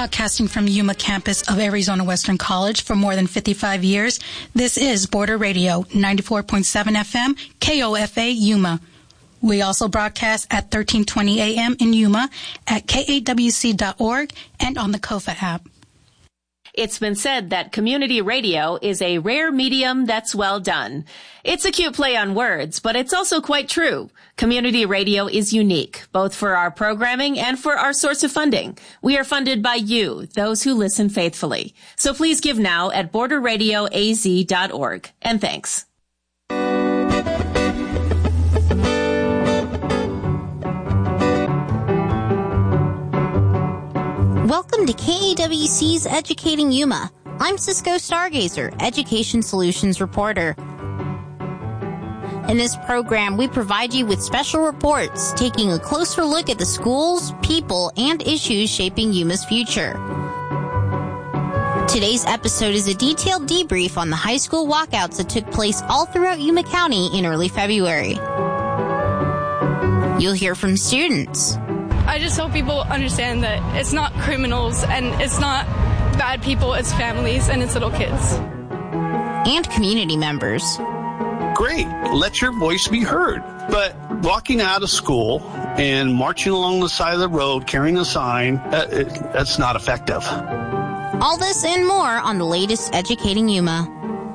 Broadcasting from Yuma campus of Arizona Western College for more than 55 years, this is Border Radio, 94.7 FM, KOFA, Yuma. We also broadcast at 1320 AM in Yuma, at KAWC.org, and on the KOFA app. It's been said that community radio is a rare medium that's well done. It's a cute play on words, but it's also quite true. Community radio is unique, both for our programming and for our source of funding. We are funded by you, those who listen faithfully. So please give now at borderradioaz.org. And thanks. Welcome to KAWC's Educating Yuma. I'm Cisco Stargazer, Education Solutions Reporter. In this program, we provide you with special reports, taking a closer look at the schools, people, and issues shaping Yuma's future. Today's episode is a detailed debrief on the high school walkouts that took place all throughout Yuma County in early February. You'll hear from students. I just hope people understand that it's not criminals and it's not bad people, it's families and it's little kids. And community members. Great, let your voice be heard. But walking out of school and marching along the side of the road carrying a sign, that's not effective. All this and more on the latest Educating Yuma.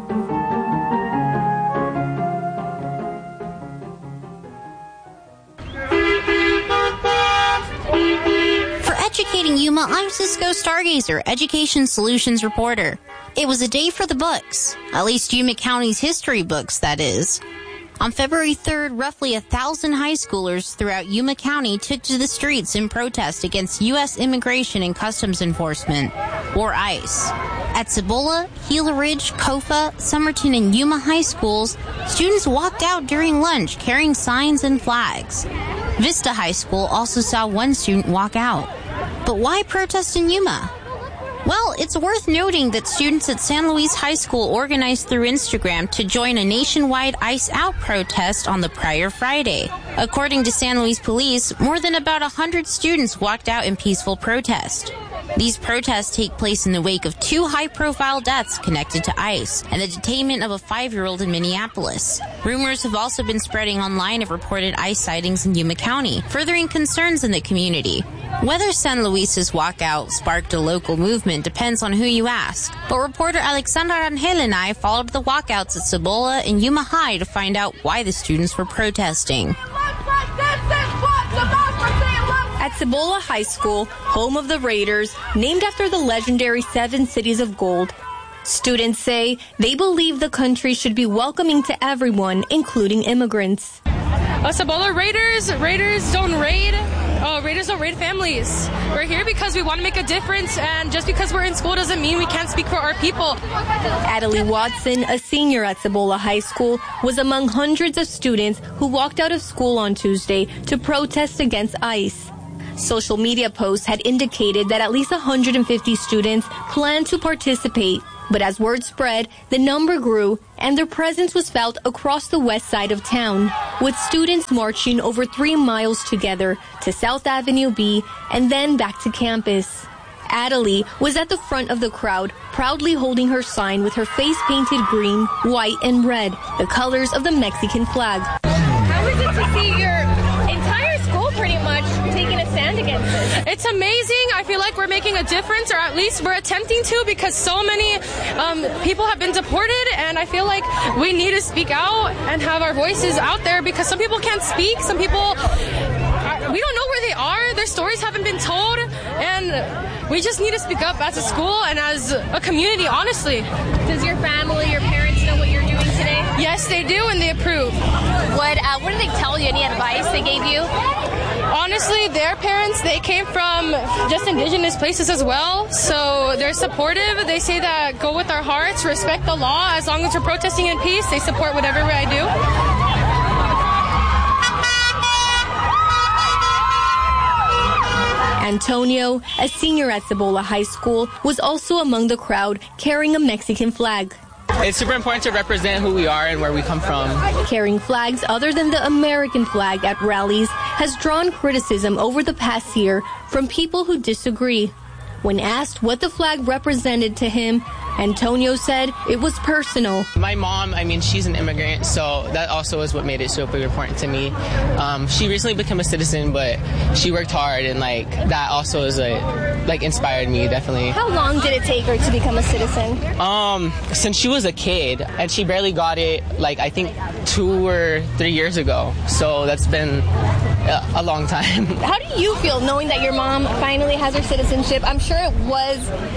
Educating Yuma, I'm Cisco Stargazer, Education Solutions Reporter. It was a day for the books. At least Yuma County's history books, that is. On February 3rd, roughly 1,000 high schoolers throughout Yuma County took to the streets in protest against U.S. Immigration and Customs Enforcement, or ICE. At Cibola, Gila Ridge, Kofa, Somerton, and Yuma high schools, students walked out during lunch carrying signs and flags. Vista High School also saw one student walk out. But why protest in Yuma? Well, it's worth noting that students at San Luis High School organized through Instagram to join a nationwide ICE Out protest on the prior Friday. According to San Luis Police, more than about 100 students walked out in peaceful protest. These protests take place in the wake of 2 high-profile deaths connected to ICE and the detainment of a 5-year-old in Minneapolis. Rumors have also been spreading online of reported ICE sightings in Yuma County, furthering concerns in the community. Whether San Luis's walkout sparked a local movement depends on who you ask, but reporter Alexandra Rangel and I followed the walkouts at Cibola and Yuma High to find out why the students were protesting. At Cibola High School, home of the Raiders, named after the legendary 7 Cities of Gold, students say they believe the country should be welcoming to everyone, including immigrants. Cibola Raiders don't raid. Raiders don't raid families. We're here because we want to make a difference, and just because we're in school doesn't mean we can't speak for our people. Adelie Watson, a senior at Cibola High School, was among hundreds of students who walked out of school on Tuesday to protest against ICE. Social media posts had indicated that at least 150 students planned to participate, but as word spread, the number grew and their presence was felt across the west side of town, with students marching over 3 miles together to South Avenue B and then back to campus. Adelie was at the front of the crowd, proudly holding her sign with her face painted green, white, and red, the colors of the Mexican flag. How is it to see your entire school pretty much taking a stand against this? It's amazing. I feel like we're making a difference, or at least we're attempting to, because so many people have been deported, and I feel like we need to speak out and have our voices out there, because some people can't speak. Some people, we don't know where they are. Their stories haven't been told, and we just need to speak up as a school and as a community, honestly. Does your family, your parents know what you're doing today? Yes, they do, and they approve. What did they tell you? Any advice they gave you? Honestly, their parents, they came from just indigenous places as well, so they're supportive. They say that go with our hearts, respect the law. As long as we're protesting in peace, they support whatever I do. Antonio, a senior at Cibola High School, was also among the crowd carrying a Mexican flag. It's super important to represent who we are and where we come from. Carrying flags other than the American flag at rallies has drawn criticism over the past year from people who disagree. When asked what the flag represented to him, Antonio said it was personal. My mom, she's an immigrant, so that also is what made it super important to me. She recently became a citizen, but she worked hard, and that also is inspired me, definitely. How long did it take her to become a citizen? Since she was a kid, and she barely got it, I think 2 or 3 years ago. So that's been a long time. How do you feel knowing that your mom finally has her citizenship? I'm sure it was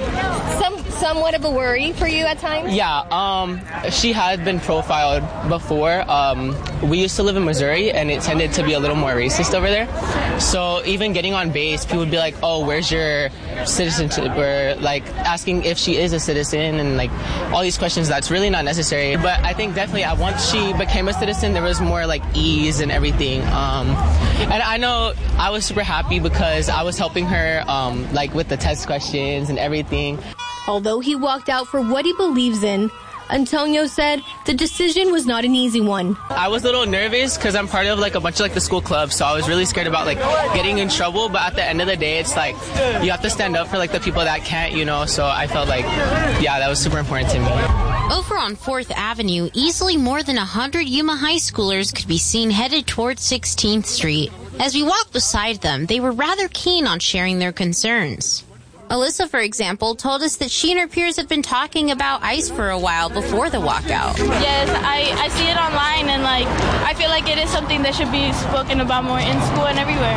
somewhat of a worry for you at times. Yeah, she had been profiled before. We used to live in Missouri, and it tended to be a little more racist over there. So even getting on base, people would be like, "Oh, where's your citizenship?" Or asking if she is a citizen, and all these questions. That's really not necessary. But I think definitely once she became a citizen, there was more ease and everything. And I know I was super happy because I was helping her with the test questions and everything. Although he walked out for what he believes in, Antonio said the decision was not an easy one. I was a little nervous because I'm part of a bunch of the school clubs, so I was really scared about getting in trouble. But at the end of the day, it's you have to stand up for the people that can't, So I felt that was super important to me. Over on 4th Avenue, easily more than 100 Yuma high schoolers could be seen headed towards 16th Street. As we walked beside them, they were rather keen on sharing their concerns. Alyssa, for example, told us that she and her peers have been talking about ICE for a while before the walkout. Yes, I see it online, and I feel like it is something that should be spoken about more in school and everywhere.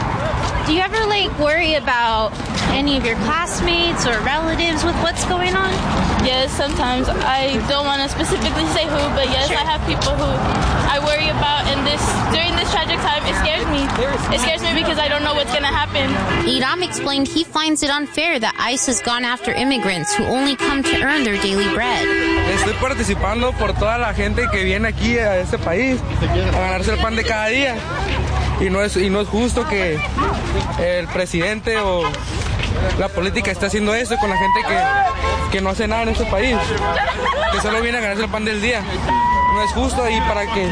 Do you ever worry about any of your classmates or relatives with what's going on? Yes, sometimes. I don't want to specifically say who, but yes, sure. I have people who I worry about, and during this tragic time, it scares me. It scares me because I don't know what's going to happen. Iram explained he finds it unfair that ICE has gone after immigrants who only come to earn their daily bread. Estoy participando por toda la gente que viene aquí a este país a ganarse el pan de cada día. Y no es justo que el presidente o la política esté haciendo eso con la gente que no hace nada en este país, que solo viene a ganarse el pan del día. No es justo, y para que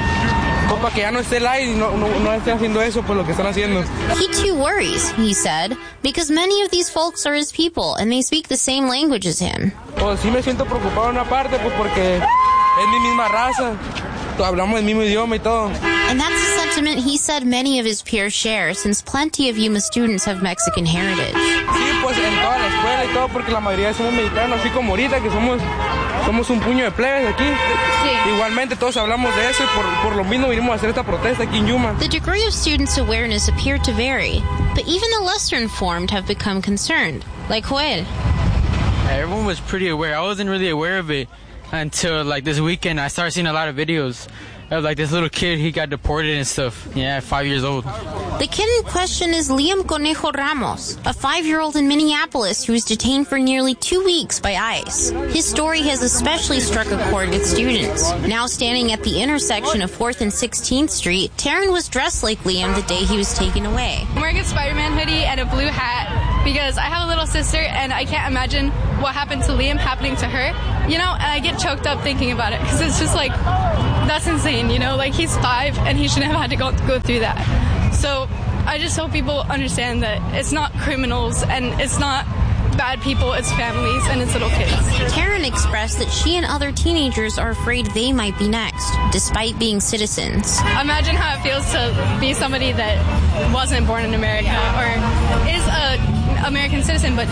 ya no esté el aire y no esté haciendo eso por lo que están haciendo. He too worries, he said, because many of these folks are his people and they speak the same language as him. Pues sí me siento preocupado en una parte, pues porque es mi misma raza. Hablamos el mismo idioma y todo. And that's a sentiment he said many of his peers share, since plenty of Yuma students have Mexican heritage. Sí, pues en toda la escuela y todo, porque la mayoría somos mexicanos, así como ahorita que somos un puño de plebes aquí. Sí. Igualmente todos hablamos de eso, y por lo mismo vinimos a hacer esta protesta aquí en Yuma. The degree of students' awareness appeared to vary, but even the lesser informed have become concerned, like Joel. Everyone was pretty aware. I wasn't really aware of it until this weekend. I started seeing a lot of videos of this little kid, he got deported and stuff. Yeah, 5 years old. The kid in question is Liam Conejo Ramos, a 5-year-old in Minneapolis who was detained for nearly 2 weeks by ICE. His story has especially struck a chord with students. Now standing at the intersection of 4th and 16th Street, Taryn was dressed like Liam the day he was taken away. I'm wearing a Spider-Man hoodie and a blue hat because I have a little sister and I can't imagine what happened to Liam happening to her. And I get choked up thinking about it because it's just that's insane, he's 5 and he shouldn't have had to go through that. So I just hope people understand that it's not criminals and it's not bad people, it's families and it's little kids. Taryn expressed that she and other teenagers are afraid they might be next, despite being citizens. Imagine how it feels to be somebody that wasn't born in America or is an American citizen but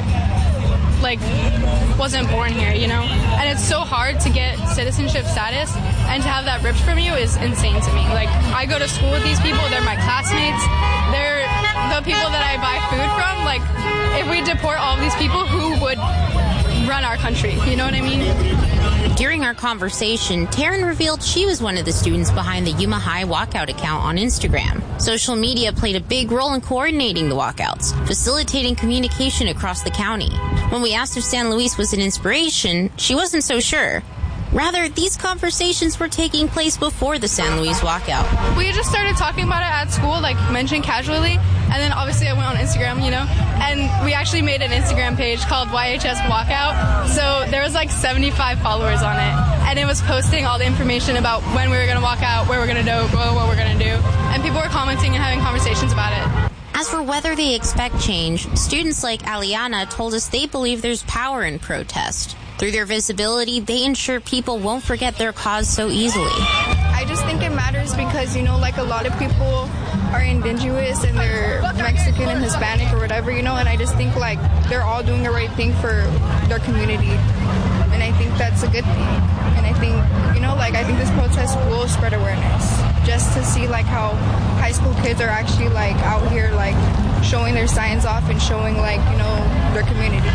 wasn't born here, And it's so hard to get citizenship status, and to have that ripped from you is insane to me. I go to school with these people, they're my classmates, they're the people that I buy food from. If we deport all of these people, who would run our country? You know what I mean? During our conversation, Taryn revealed she was one of the students behind the Yuma High walkout account on Instagram. Social media played a big role in coordinating the walkouts, facilitating communication across the county. When we asked if San Luis was an inspiration, she wasn't so sure. Rather, these conversations were taking place before the San Luis walkout. We just started talking about it at school, mentioned casually, and then obviously I went on Instagram, and we actually made an Instagram page called YHS Walkout, so there was 75 followers on it, and it was posting all the information about when we were going to walk out, where we're going to go, what we're going to do, and people were commenting and having conversations about it. As for whether they expect change, students like Aliana told us they believe there's power in protest. Through their visibility, they ensure people won't forget their cause so easily. I just think it matters because, like a lot of people are indigenous and they're Mexican and Hispanic or whatever, and I just think like they're all doing the right thing for their community. And I think that's a good thing. And I think, I think this protest will spread awareness just to see like how high school kids are actually like out here like showing their signs off and showing like, their community.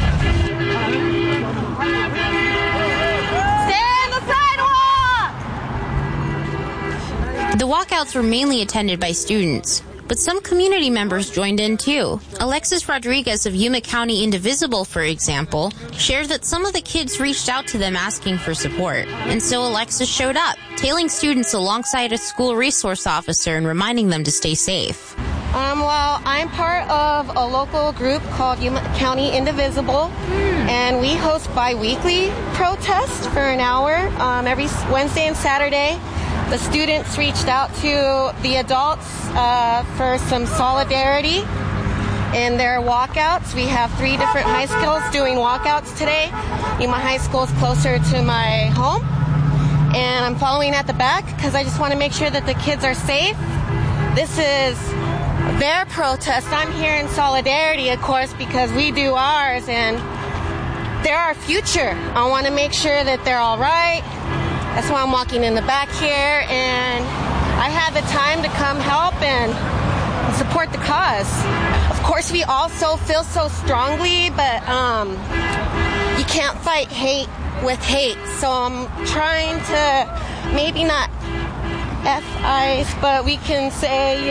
The walkouts were mainly attended by students, but some community members joined in too. Alexis Rodriguez of Yuma County Indivisible, for example, shared that some of the kids reached out to them asking for support. And so Alexis showed up, tailing students alongside a school resource officer and reminding them to stay safe. Well, I'm part of a local group called Yuma County Indivisible, and we host bi-weekly protests for an hour every Wednesday and Saturday. The students reached out to the adults for some solidarity in their walkouts. We have 3 different high schools doing walkouts today. Yuma High School is closer to my home, and I'm following at the back because I just want to make sure that the kids are safe. This is their protest. I'm here in solidarity, of course, because we do ours, and they're our future. I want to make sure that they're all right. That's why I'm walking in the back here, and I had the time to come help and support the cause. Of course, we also feel so strongly, but you can't fight hate with hate. So I'm trying to maybe not F ICE, but we can say,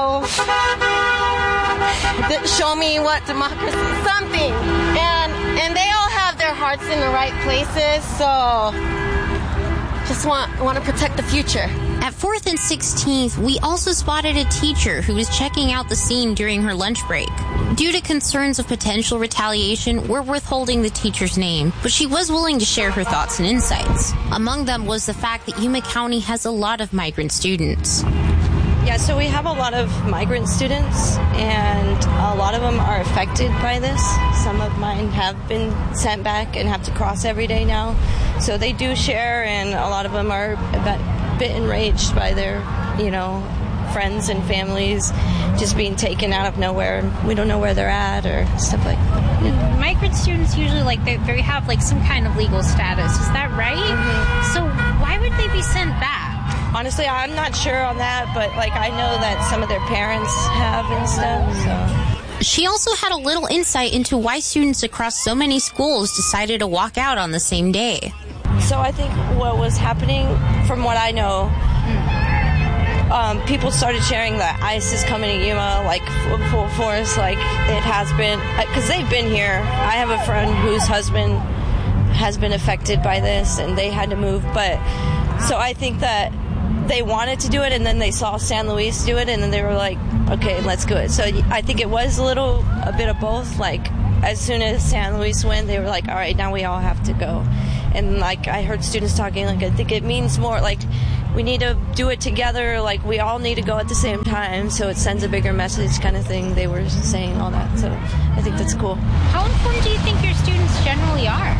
show me what democracy is, something. And they all have their hearts in the right places, so just want to protect the future. At 4th and 16th, we also spotted a teacher who was checking out the scene during her lunch break. Due to concerns of potential retaliation, we're withholding the teacher's name, but she was willing to share her thoughts and insights. Among them was the fact that Yuma County has a lot of migrant students. Yeah, so we have a lot of migrant students, and a lot of them are affected by this. Some of mine have been sent back and have to cross every day now. So they do share, and a lot of them are a bit enraged by their, friends and families just being taken out of nowhere. We don't know where they're at or stuff like that. Yeah. Migrant students usually they have some kind of legal status. Is that right? Mm-hmm. So why would they be sent back? Honestly, I'm not sure on that, but I know that some of their parents have and stuff. So. She also had a little insight into why students across so many schools decided to walk out on the same day. So I think what was happening, from what I know, people started sharing that ICE is coming to Yuma, full force, it has been, because they've been here. I have a friend whose husband has been affected by this, and they had to move, so I think that they wanted to do it, and then they saw San Luis do it, and then they were like, okay, let's do it. So I think it was a bit of both. As soon as San Luis went, they were like, all right, now we all have to go. And I heard students talking, I think it means more, we need to do it together, we all need to go at the same time, so it sends a bigger message kind of thing. They were saying all that, so I think that's cool. How informed do you think your students generally are?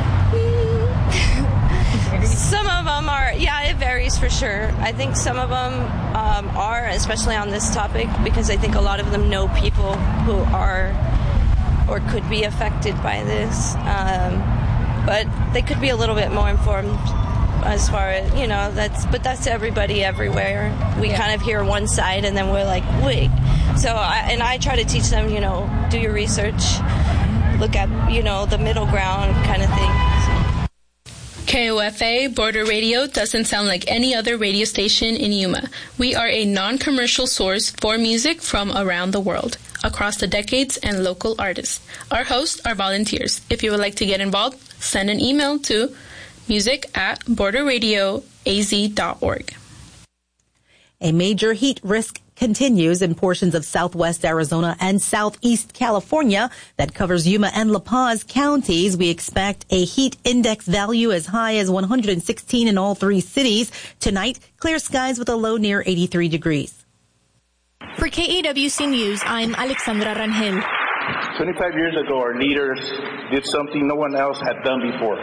Some of them are, it varies for sure. I think some of them are, especially on this topic, because I think a lot of them know people who are or could be affected by this. But they could be a little bit more informed as far as, that's everybody everywhere. We kind of hear one side and then we're like, wait. So, I try to teach them, do your research, look at, the middle ground kind of thing. KOFA Border Radio doesn't sound like any other radio station in Yuma. We are a non-commercial source for music from around the world, across the decades and local artists. Our hosts are volunteers. If you would like to get involved, send an email to music@borderradioaz.org. A major heat risk continues in portions of southwest Arizona and southeast California that covers Yuma and La Paz counties. We expect a heat index value as high as 116 in all 3 cities. Tonight, clear skies with a low near 83 degrees. For KAWC News, I'm Alexandra Rangel. 25 years ago, our leaders did something no one else had done before.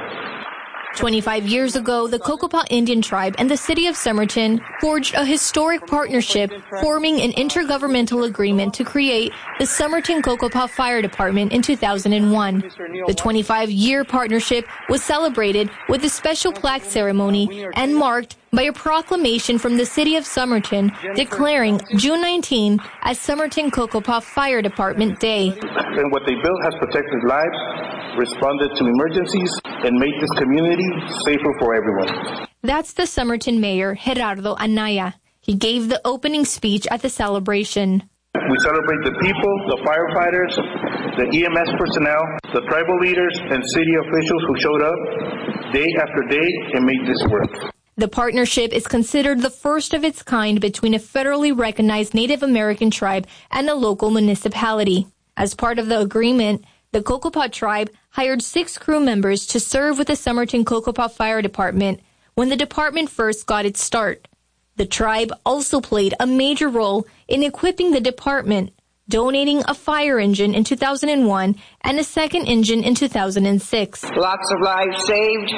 25 years ago, the Cocopah Indian Tribe and the city of Somerton forged a historic partnership, forming an intergovernmental agreement to create the Somerton Cocopah Fire Department in 2001. The 25-year partnership was celebrated with a special plaque ceremony and marked by a proclamation from the city of Somerton declaring June 19 as Somerton Cocopah Fire Department Day. And what they built has protected lives, responded to emergencies, and made this community safer for everyone. That's the Somerton Mayor, Gerardo Anaya. He gave the opening speech at the celebration. We celebrate the people, the firefighters, the EMS personnel, the tribal leaders, and city officials who showed up day after day and made this work. The partnership is considered the first of its kind between a federally recognized Native American tribe and a local municipality. As part of the agreement, the Cocopah tribe hired 6 crew members to serve with the Somerton Cocopah Fire Department when the department first got its start. The tribe also played a major role in equipping the department, donating a fire engine in 2001 and a second engine in 2006. Lots of lives saved,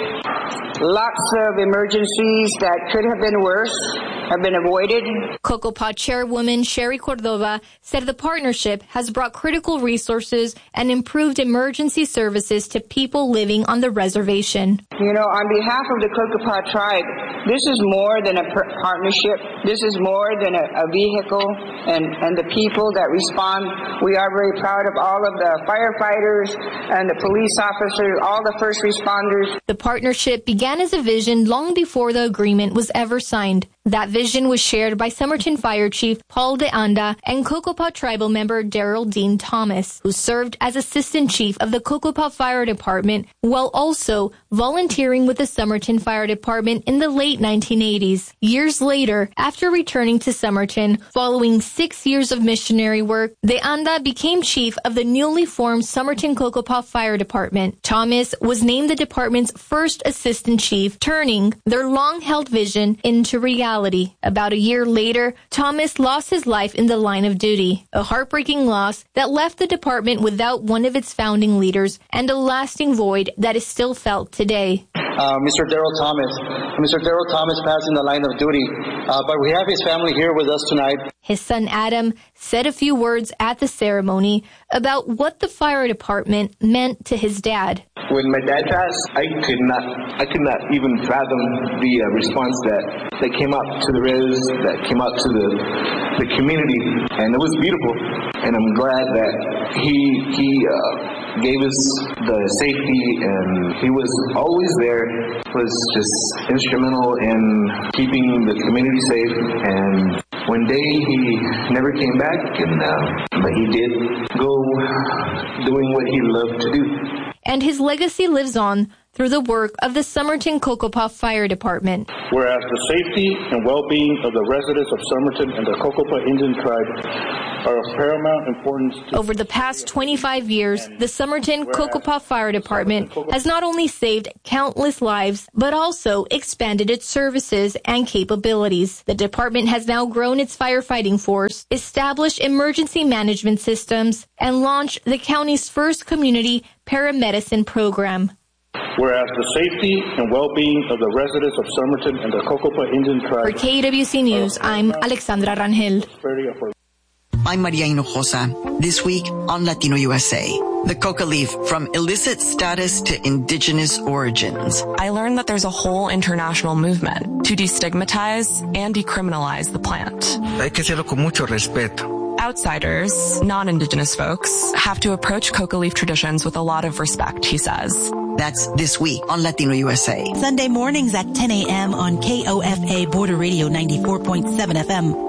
lots of emergencies that could have been worse have been avoided. Cocopah chairwoman Sherry Cordova said the partnership has brought critical resources and improved emergency services to people living on the reservation. You know, on behalf of the Cocopah tribe, this is more than a partnership. This is more than a vehicle and the people that respond. We are very proud of all of the firefighters and the police officers, all the first responders. The partnership began as a vision long before the agreement was ever signed. That vision was shared by Somerton Fire Chief Paul De Anda and Cocopah Tribal member Daryl Dean Thomas, who served as Assistant Chief of the Cocopah Fire Department while also volunteering with the Somerton Fire Department in the late 1980s. Years later, after returning to Somerton, following 6 years of missionary work, De Anda became chief of the newly formed Somerton Cocopah Fire Department. Thomas was named the department's first assistant chief, turning their long-held vision into reality. About a year later, Thomas lost his life in the line of duty, a heartbreaking loss that left the department without one of its founding leaders and a lasting void that is still felt today. Mr. Daryl Thomas passed in the line of duty, but we have his family here with us tonight. His son Adam said a few words at the ceremony about what the fire department meant to his dad. When my dad passed, I could not even fathom the response that came out to the res, that came out to the community, and it was beautiful. And I'm glad that he gave us the safety, and he was always there, was just instrumental in keeping the community safe. And one day he never came back, but he did go doing what he loved to do. And his legacy lives on through the work of the Somerton Cocopah Fire Department. Whereas the safety and well-being of the residents of Somerton and the Cocopah Indian Tribe are of paramount importance. Over the past 25 years, the Somerton Cocopah Fire Department has not only saved countless lives, but also expanded its services and capabilities. The department has now grown its firefighting force, established emergency management systems, and launched the county's first community paramedicine program. Whereas the safety and well-being of the residents of Somerton and the Cocopah Indian Tribe. For KAWC News, I'm Alexandra Rangel. I'm Maria Hinojosa. This week on Latino USA, the coca leaf from illicit status to indigenous origins. I learned that there's a whole international movement to destigmatize and decriminalize the plant. Hay que hacerlo con mucho respeto. Outsiders, non-indigenous folks, have to approach coca leaf traditions with a lot of respect, he says. That's this week on Latino USA. Sunday mornings at 10 a.m. on KOFA Border Radio 94.7 FM.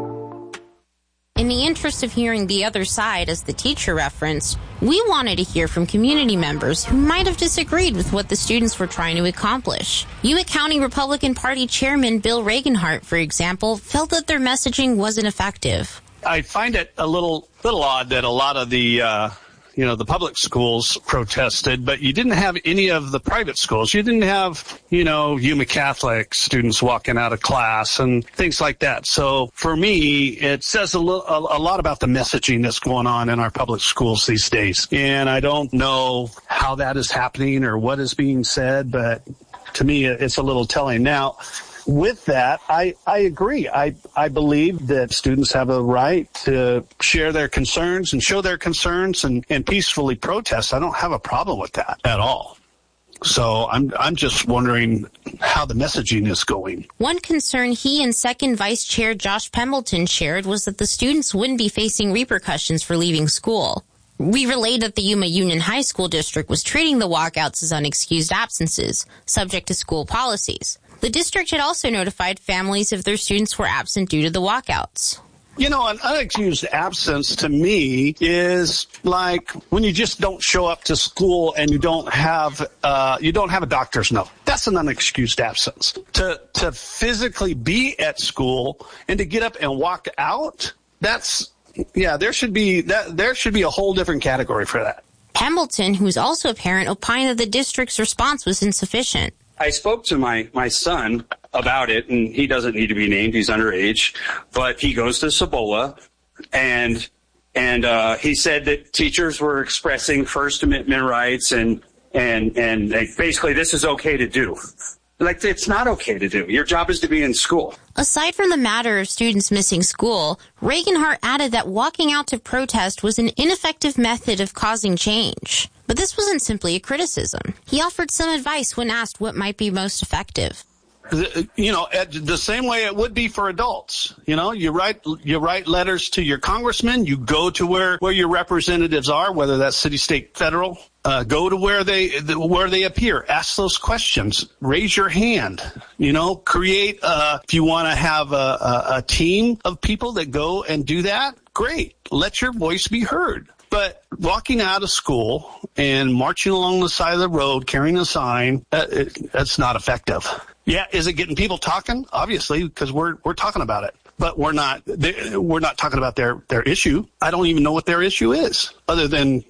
In the interest of hearing the other side, as the teacher referenced, we wanted to hear from community members who might have disagreed with what the students were trying to accomplish. Yuma County Republican Party Chairman Bill Regenhart, for example, felt that their messaging wasn't effective. I find it a little odd that a lot of the the public schools protested, but you didn't have any of the private schools. You didn't have, Yuma Catholic students walking out of class and things like that. So for me, it says a lot about the messaging that's going on in our public schools these days. And I don't know how that is happening or what is being said, but to me, it's a little telling. Now, with that, I agree. I believe that students have a right to share their concerns and show their concerns and peacefully protest. I don't have a problem with that at all. So I'm just wondering how the messaging is going. One concern he and Second Vice Chair Josh Pembleton shared was that the students wouldn't be facing repercussions for leaving school. We relayed that the Yuma Union High School District was treating the walkouts as unexcused absences, subject to school policies. The district had also notified families if their students were absent due to the walkouts. An unexcused absence to me is like when you just don't show up to school and you don't have a doctor's note. That's an unexcused absence. To physically be at school and to get up and walk out, there should be a whole different category for that. Pembleton, who's also a parent, opined that the district's response was insufficient. I spoke to my son about it, and he doesn't need to be named. He's underage, but he goes to Cibola, and he said that teachers were expressing First Amendment rights, and basically this is okay to do. Like, it's not okay to do. Your job is to be in school. Aside from the matter of students missing school, Regenhart added that walking out to protest was an ineffective method of causing change. But this wasn't simply a criticism. He offered some advice when asked what might be most effective. The same way it would be for adults. You write letters to your congressman. You go to where your representatives are, whether that's city, state, federal. Go to where they appear. Ask those questions. Raise your hand. Create. If you want to have a team of people that go and do that, great. Let your voice be heard. But walking out of school and marching along the side of the road carrying a sign, that's not effective. Yeah, is it getting people talking? Obviously, because we're talking about it. But we're not talking about their issue. I don't even know what their issue is, other than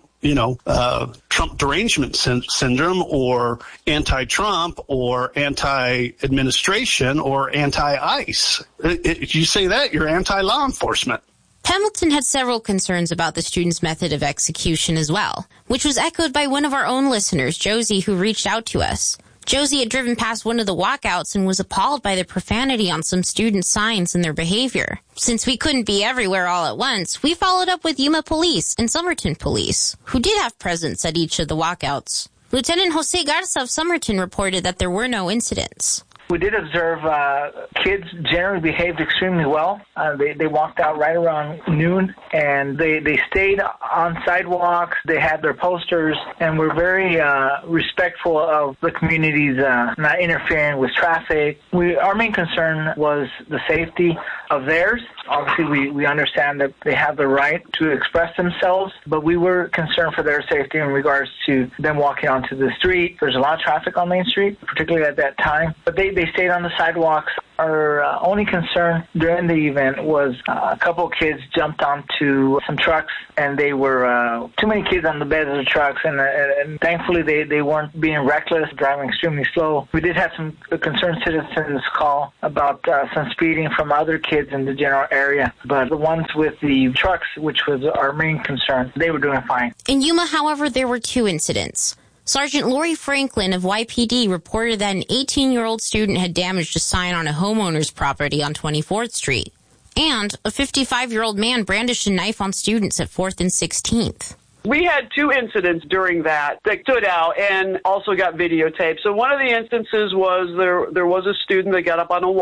Trump derangement syndrome or anti-Trump or anti-administration or anti-ICE. If you say that, you're anti-law enforcement. Pembleton had several concerns about the students' method of execution as well, which was echoed by one of our own listeners, Josie, who reached out to us. Josie had driven past one of the walkouts and was appalled by the profanity on some student signs and their behavior. Since we couldn't be everywhere all at once, we followed up with Yuma Police and Somerton Police, who did have presence at each of the walkouts. Lieutenant Jose Garza of Somerton reported that there were no incidents. We did observe kids generally behaved extremely well. They walked out right around noon, and they stayed on sidewalks. They had their posters, and were very respectful of the community's not interfering with traffic. Our main concern was the safety of theirs. Obviously, we understand that they have the right to express themselves, but we were concerned for their safety in regards to them walking onto the street. There's a lot of traffic on Main Street, particularly at that time, but they stayed on the sidewalks. Our only concern during the event was a couple of kids jumped onto some trucks, and they were too many kids on the beds of the trucks, and thankfully they weren't being reckless, driving extremely slow. We did have some concerned citizens call about some speeding from other kids in the general area, but the ones with the trucks, which was our main concern, they were doing fine. In Yuma, however, there were two incidents. Sergeant Lori Franklin of YPD reported that an 18-year-old student had damaged a sign on a homeowner's property on 24th Street. And a 55-year-old man brandished a knife on students at 4th and 16th. We had two incidents during that stood out and also got videotaped. So one of the instances was there was a student that got up on a wall